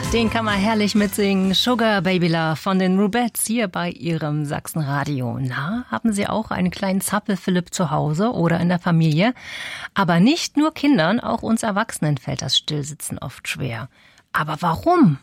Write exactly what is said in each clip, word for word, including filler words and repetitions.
Den kann man herrlich mitsingen. Sugar Baby Love von den Rubettes hier bei Ihrem Sachsenradio. Na, haben Sie auch einen kleinen Zappel-Philipp zu Hause oder in der Familie? Aber nicht nur Kindern, auch uns Erwachsenen fällt das Stillsitzen oft schwer. Aber warum?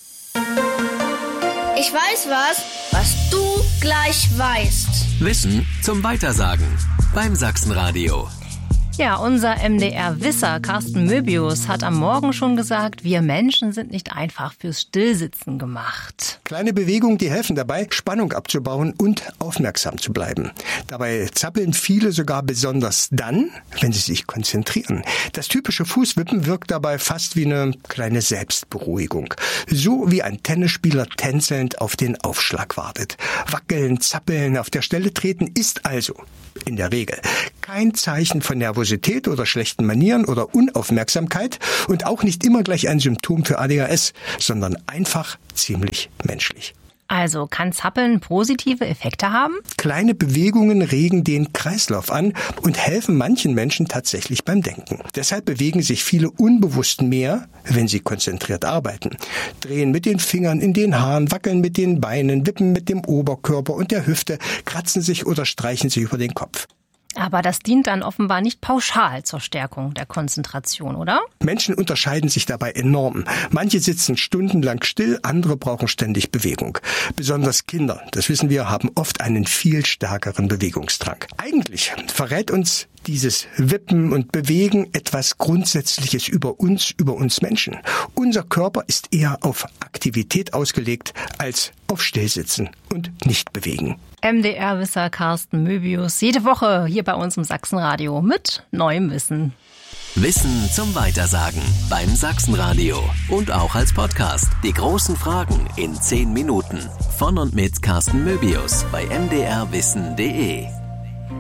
Ich weiß was, was du gleich weißt. Wissen zum Weitersagen beim Sachsenradio. Ja, unser M D R-Wisser Carsten Möbius hat am Morgen schon gesagt, wir Menschen sind nicht einfach fürs Stillsitzen gemacht. Kleine Bewegungen, die helfen dabei, Spannung abzubauen und aufmerksam zu bleiben. Dabei zappeln viele sogar besonders dann, wenn sie sich konzentrieren. Das typische Fußwippen wirkt dabei fast wie eine kleine Selbstberuhigung. So wie ein Tennisspieler tänzelnd auf den Aufschlag wartet. Wackeln, zappeln, auf der Stelle treten ist also in der Regel kein Zeichen von Nervosität oder schlechten Manieren oder Unaufmerksamkeit und auch nicht immer gleich ein Symptom für A D H S, sondern einfach ziemlich menschlich. Also kann Zappeln positive Effekte haben? Kleine Bewegungen regen den Kreislauf an und helfen manchen Menschen tatsächlich beim Denken. Deshalb bewegen sich viele unbewusst mehr, wenn sie konzentriert arbeiten. Drehen mit den Fingern in den Haaren, wackeln mit den Beinen, wippen mit dem Oberkörper und der Hüfte, kratzen sich oder streichen sich über den Kopf. Aber das dient dann offenbar nicht pauschal zur Stärkung der Konzentration, oder? Menschen unterscheiden sich dabei enorm. Manche sitzen stundenlang still, andere brauchen ständig Bewegung. Besonders Kinder, das wissen wir, haben oft einen viel stärkeren Bewegungsdrang. Eigentlich verrät uns dieses Wippen und Bewegen etwas Grundsätzliches über uns, über uns Menschen. Unser Körper ist eher auf Aktivität ausgelegt als auf Stillsitzen und nicht bewegen. M D R-Wisser Carsten Möbius jede Woche hier bei uns im Sachsenradio mit neuem Wissen. Wissen zum Weitersagen beim Sachsenradio und auch als Podcast. Die großen Fragen in zehn Minuten. Von und mit Carsten Möbius bei m d r wissen punkt d e.